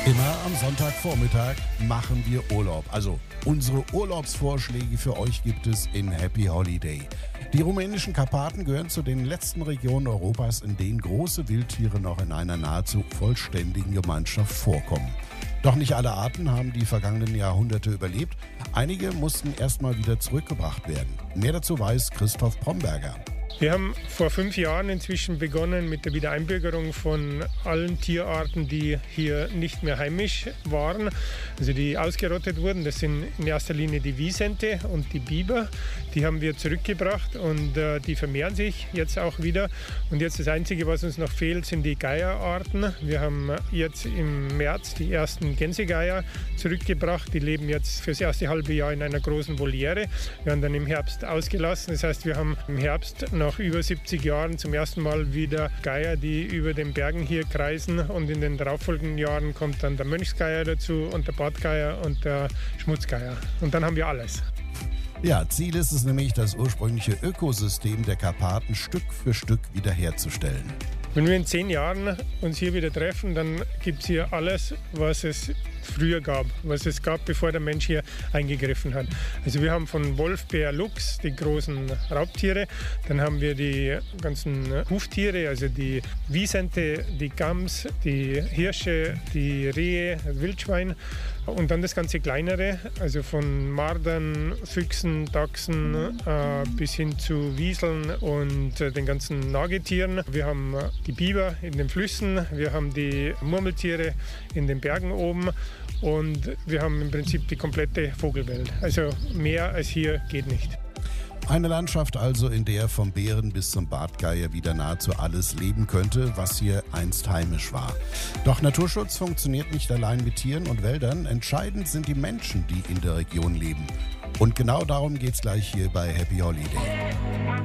Immer am Sonntagvormittag machen wir Urlaub. Also unsere Urlaubsvorschläge für euch gibt es in Happy Holiday. Die rumänischen Karpaten gehören zu den letzten Regionen Europas, in denen große Wildtiere noch in einer nahezu vollständigen Gemeinschaft vorkommen. Doch nicht alle Arten haben die vergangenen Jahrhunderte überlebt. Einige mussten erstmal wieder zurückgebracht werden. Mehr dazu weiß Christoph Bromberger. Wir haben vor 5 Jahren inzwischen begonnen mit der Wiedereinbürgerung von allen Tierarten, die hier nicht mehr heimisch waren, also die ausgerottet wurden. Das sind in erster Linie die Wisente und die Biber. Die haben wir zurückgebracht und die vermehren sich jetzt auch wieder. Und jetzt das Einzige, was uns noch fehlt, sind die Geierarten. Wir haben jetzt im März die ersten Gänsegeier zurückgebracht. Die leben jetzt fürs erste halbe Jahr in einer großen Voliere. Wir haben dann im Herbst ausgelassen. Das heißt, wir haben im Herbst nach über 70 Jahren zum ersten Mal wieder Geier, die über den Bergen hier kreisen, und in den darauffolgenden Jahren kommt dann der Mönchsgeier dazu und der Bartgeier und der Schmutzgeier. Und dann haben wir alles. Ja, Ziel ist es nämlich, das ursprüngliche Ökosystem der Karpaten Stück für Stück wiederherzustellen. Wenn wir in 10 Jahren uns hier wieder treffen, dann gibt es hier alles, was es früher gab, was es gab, bevor der Mensch hier eingegriffen hat. Also wir haben von Wolf, Bär, Luchs die großen Raubtiere, dann haben wir die ganzen Huftiere, also die Wisente, die Gams, die Hirsche, die Rehe, Wildschwein, und dann das ganze Kleinere, also von Mardern, Füchsen, Dachsen bis hin zu Wieseln und den ganzen Nagetieren. Wir haben die Biber in den Flüssen, wir haben die Murmeltiere in den Bergen oben und wir haben im Prinzip die komplette Vogelwelt. Also mehr als hier geht nicht. Eine Landschaft also, in der vom Bären bis zum Bartgeier wieder nahezu alles leben könnte, was hier einst heimisch war. Doch Naturschutz funktioniert nicht allein mit Tieren und Wäldern. Entscheidend sind die Menschen, die in der Region leben. Und genau darum geht's gleich hier bei Happy Holiday.